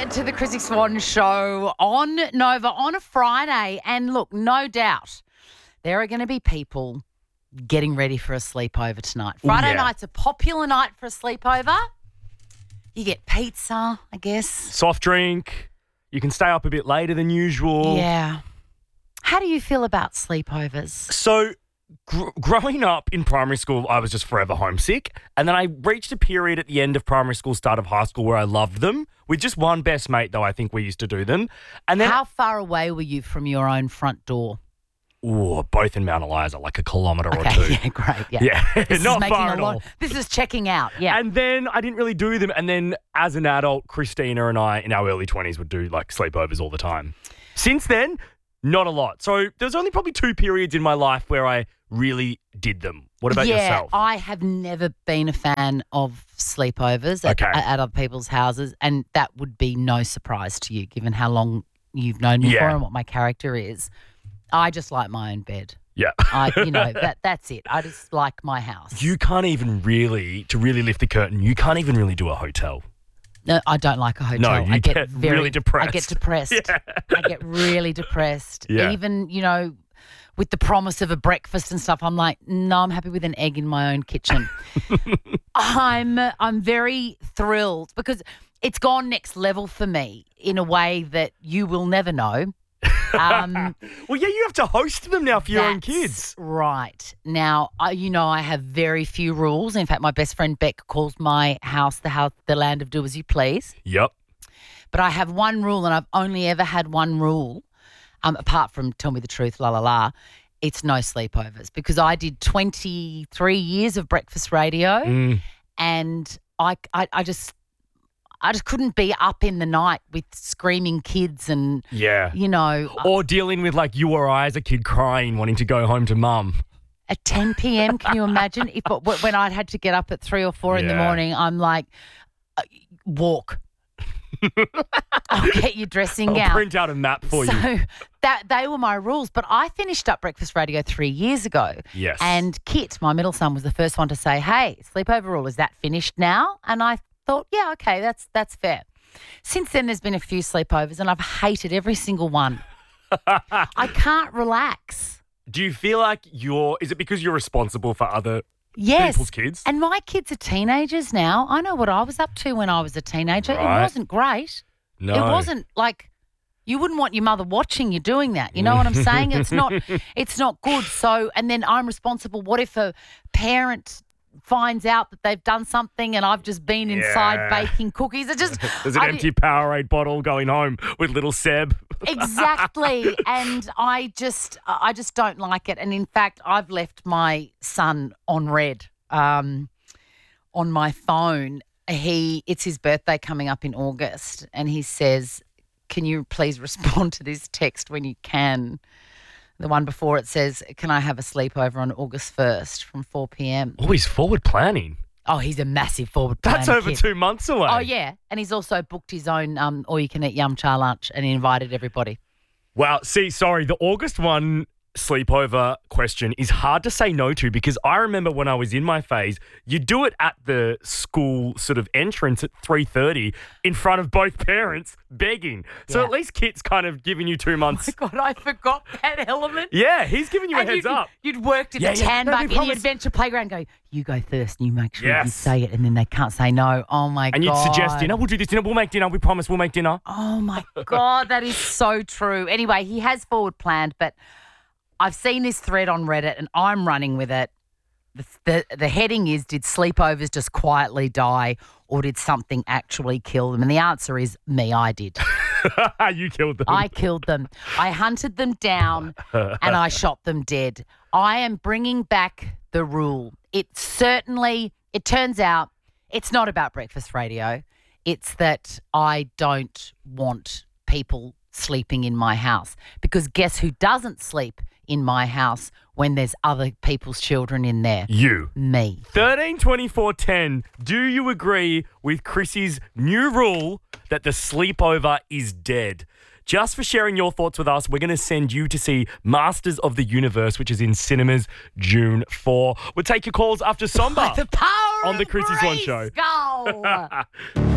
to the Chrissy Swan Show on Nova on a Friday. And look, no doubt there are going to be people getting ready for a sleepover tonight. Friday night's a popular night for a sleepover. You get pizza, I guess. Soft drink. You can stay up a bit later than usual. Yeah. How do you feel about sleepovers? So growing up in primary school, I was just forever homesick. And then I reached a period at the end of primary school, start of high school, where I loved them. With just one best mate, though, I think we used to do them. And then how far away were you from your own front door? Both in Mount Eliza, like a kilometre or two. Yeah, great. Yeah, Yeah, not far at all. This is checking out, yeah. And then I didn't really do them. And then as an adult, Christina and I in our early 20s would do like sleepovers all the time. Since then, not a lot. So there's only probably 2 periods in my life where I really did them. What about yourself? Yeah, I have never been a fan of sleepovers at other people's houses, and that would be no surprise to you given how long you've known me for and what my character is. I just like my own bed. Yeah. That's it. I just like my house. You can't even really, to really lift the curtain, you can't even really do a hotel. No, I don't like a hotel. No, you get really depressed. I get depressed. Yeah. I get really depressed. Yeah. Even, with the promise of a breakfast and stuff, I'm like, no, I'm happy with an egg in my own kitchen. I'm very thrilled because it's gone next level for me in a way that you will never know. Well, yeah, you have to host them now for your own kids. Right. Now, I have very few rules. In fact, my best friend Beck calls my house the land of do as you please. Yep. But I have one rule, and I've only ever had one rule, apart from tell me the truth, la, la, la. It's no sleepovers because I did 23 years of breakfast radio and I just couldn't be up in the night with screaming kids and, Or dealing with like you or I as a kid crying, wanting to go home to mum. At 10 p.m., can you imagine? When I'd had to get up at 3 or 4 in the morning, I'm like, walk. I'll get your dressing gown. I'll print out a map for you. So they were my rules. But I finished up breakfast radio 3 years ago. Yes. And Kit, my middle son, was the first one to say, hey, sleepover rule, is that finished now? And I thought, yeah, okay, that's fair. Since then, there's been a few sleepovers and I've hated every single one. I can't relax. Do you feel like is it because you're responsible for other people's kids? And my kids are teenagers now. I know what I was up to when I was a teenager. Right. It wasn't great. No. It wasn't like you wouldn't want your mother watching you doing that. You know what I'm saying? It's not good. So, and then I'm responsible. What if a parent finds out that they've done something and I've just been inside baking cookies? There's an empty Powerade bottle going home with little Seb. Exactly. And I just don't like it. And in fact, I've left my son on red on my phone. It's his birthday coming up in August and he says, can you please respond to this text when you can? The one before it says, can I have a sleepover on August 1st from 4 p.m? Oh, he's forward planning. Oh, he's a massive forward planner. That's over kid. 2 months away. Oh, yeah. And he's also booked his own all-you-can-eat yum cha lunch and invited everybody. Wow. See, sorry, the August 1 sleepover question is hard to say no to because I remember when I was in my phase, you do it at the school sort of entrance at 3:30 in front of both parents begging. So at least Kit's kind of giving you 2 months. Oh, my God, I forgot that element. Yeah, he's giving you a heads up. You'd worked at the tan bug in the adventure playground go, you go first and you make sure you say it and then they can't say no. Oh, my God. And you'd suggest dinner. We'll do this dinner. We'll make dinner. We promise we'll make dinner. Oh, my God, that is so true. Anyway, he has forward planned, but I've seen this thread on Reddit and I'm running with it. The heading is, did sleepovers just quietly die or did something actually kill them? And the answer is me, I did. You killed them. I killed them. I hunted them down and I shot them dead. I am bringing back the rule. It turns out it's not about breakfast radio. It's that I don't want people sleeping in my house because guess who doesn't sleep in my house when there's other people's children in there? You. Me. 13 24 10. Do you agree with Chrissy's new rule that the sleepover is dead? Just for sharing your thoughts with us, we're going to send you to see Masters of the Universe, which is in cinemas June 4. We'll take your calls after Somba The power on the of Chrissy Swan Show. Grayskull.